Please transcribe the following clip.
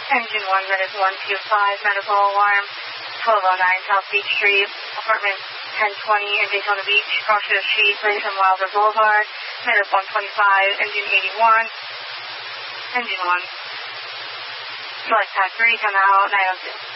Engine 1, that is 125, medical alarm, 1209 South Beach Street, apartment 1020 in Daytona Beach, Crossroads Street, Grayson Wilder Boulevard, minute 125, engine 81, engine 1. Select pad 3, come out, 902.